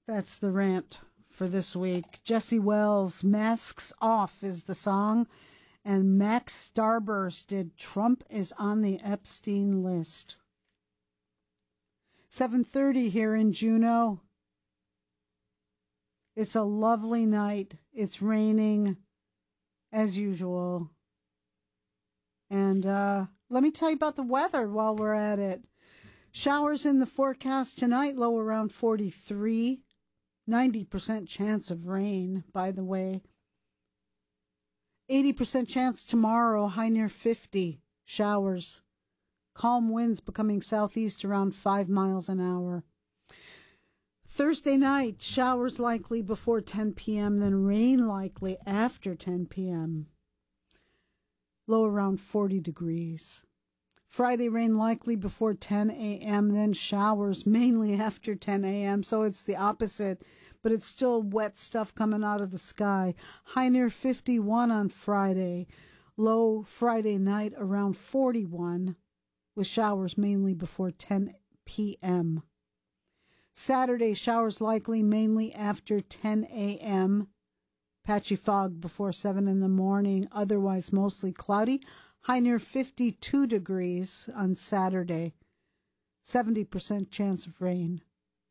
That's the rant for this week. Jesse Wells, Masks Off is the song. And Max Starburst did Trump is on the Epstein list. 7:30 here in Juneau. It's a lovely night. It's raining as usual. And let me tell you about the weather while we're at it. Showers in the forecast tonight, low around 43. 90% chance of rain, by the way. 80% chance tomorrow, high near 50. Showers. Calm winds becoming southeast around 5 miles an hour. Thursday night, showers likely before 10 p.m., then rain likely after 10 p.m. Low around 40 degrees. Friday, rain likely before 10 a.m., then showers mainly after 10 a.m., so it's the opposite, but it's still wet stuff coming out of the sky. High near 51 on Friday. Low Friday night around 41, with showers mainly before 10 p.m. Saturday, showers likely mainly after 10 a.m. Patchy fog before 7 in the morning. Otherwise, mostly cloudy. High near 52 degrees on Saturday. 70% chance of rain.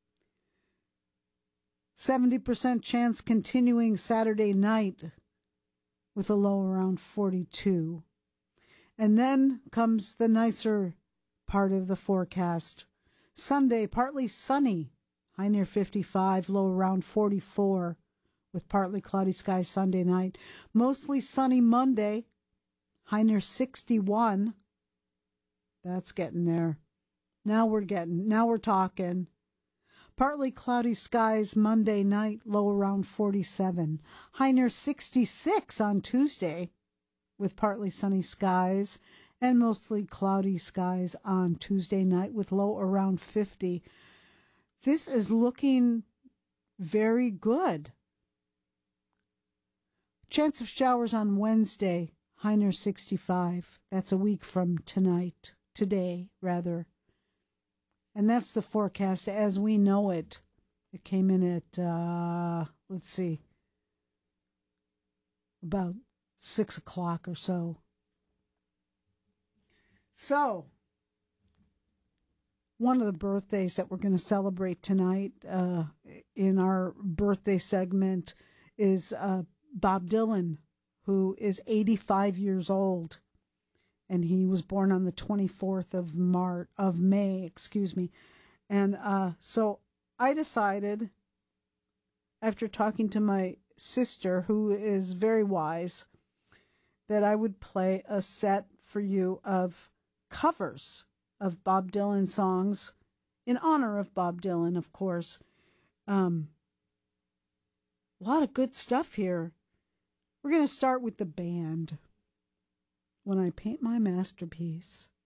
70% chance continuing Saturday night with a low around 42. And then comes the nicer part of the forecast. Sunday, partly sunny, high near 55, low around 44, with partly cloudy skies Sunday night. Mostly sunny Monday, high near 61. That's getting there. Now we're talking. Partly cloudy skies Monday night, low around 47. High near 66 on Tuesday, with partly sunny skies and mostly cloudy skies on Tuesday night with low around 50. This is looking very good. Chance of showers on Wednesday, high near 65. That's a week from today, rather. And that's the forecast as we know it. It came in at, let's see, about 6 o'clock or so. So, one of the birthdays that we're going to celebrate tonight in our birthday segment is Bob Dylan, who is 85 years old. And he was born on the 24th of May. And so I decided, after talking to my sister, who is very wise, that I would play a set for you of covers of Bob Dylan songs in honor of Bob Dylan, of course. A lot of good stuff here. We're going to start with the band. When I Paint My Masterpiece.